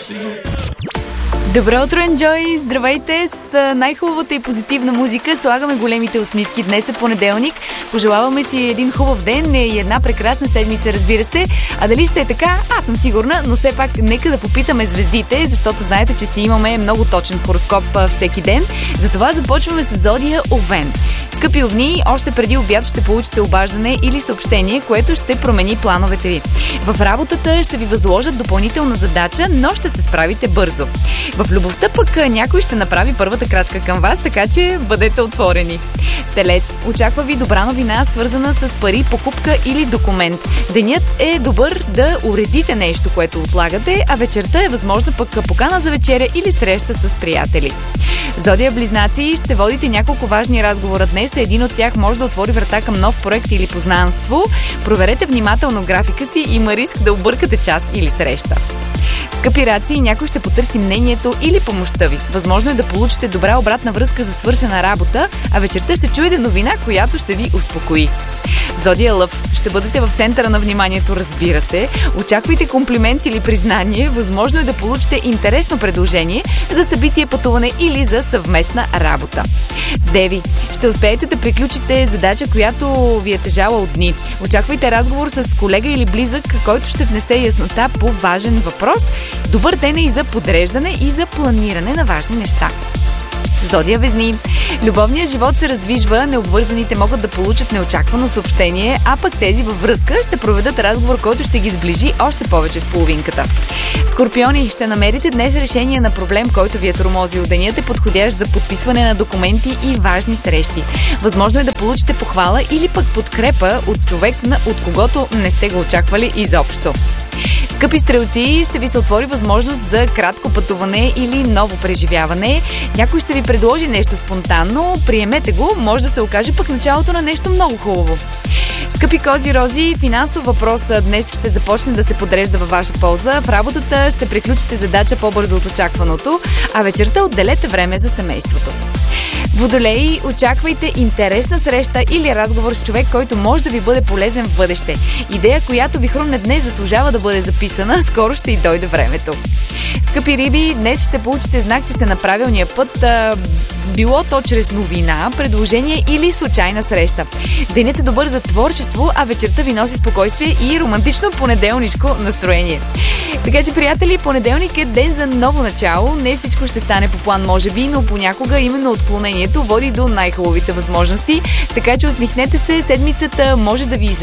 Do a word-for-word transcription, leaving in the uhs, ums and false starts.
Добро утро, Enjoy! Здравейте! С най-хубавата и позитивна музика слагаме големите усмивки. Днес е понеделник. Пожелаваме си един хубав ден и една прекрасна седмица, разбира се. А дали ще е така? Аз съм сигурна, но все пак нека да попитаме звездите, защото знаете, че си имаме много точен хороскоп всеки ден. Затова започваме с зодия Овен. Скъпи овни, още преди обяд ще получите обаждане или съобщение, което ще промени плановете ви. В работата ще ви възложат допълнителна задача, но ще се справите бързо. В любовта пък някой ще направи първата крачка към вас, така че бъдете отворени. Телец, очаква ви добра новина, свързана с пари, покупка или документ. Денят е добър да уредите нещо, което отлагате, а вечерта е възможно пък покана за вечеря или среща с приятели. Зодия Близнаци, ще водите няколко важни разговора днес. Един от тях може да отвори врата към нов проект или познанство. Проверете внимателно графика си, има риск да объркате час или среща. Скъпи раци, някой ще потърси мнението или помощта ви. Възможно е да получите добра обратна връзка за свършена работа, а вечерта ще чуете новина, която ще ви успокои. Зодия Лъв, ще бъдете в центъра на вниманието, разбира се. Очаквайте комплимент или признание. Възможно е да получите интересно предложение за събитие, пътуване или за съвместна работа. Деви, ще успеете да приключите задача, която ви е тежала от дни. Очаквайте разговор с колега или близък, който ще внесе яснота по важен въпрос. Добър ден е и за подреждане и за планиране на важни неща. Зодия Везни. Любовният живот се раздвижва, необвързаните могат да получат неочаквано съобщение, а пък тези във връзка ще проведат разговор, който ще ги сближи още повече с половинката. Скорпиони, ще намерите днес решение на проблем, който ви е тормозил. Денят е подходящ за подписване на документи и важни срещи. Възможно е да получите похвала или пък подкрепа от човек, от когото не сте го очаквали изобщо. Скъпи стрелци, ще ви се отвори възможност за кратко пътуване или ново преживяване. Някой ще ви предложи нещо спонтанно, приемете го, може да се окаже пък началото на нещо много хубаво. Скъпи кози рози, финансов въпрос днес ще започне да се подрежда във ваша полза. В работата ще приключите задача по-бързо от очакваното, а вечерта отделете време за семейството. Водолеи, очаквайте интересна среща или разговор с човек, който може да ви бъде полезен в бъдеще. Идея, която ви хрумне днес, заслужава да бъде записана, скоро ще й дойде времето. Скъпи риби, днес ще получите знак, че сте на правилния път, а, било то чрез новина, предложение или случайна среща. Денят е добър за творчество, а вечерта ви носи спокойствие и романтично понеделнишко настроение. Така че, приятели, понеделник е ден за ново начало. Не всичко ще стане по план, може би, но понякога именно отклонението води до най-хубавите възможности. Така че усмихнете се, седмицата може да ви изненада.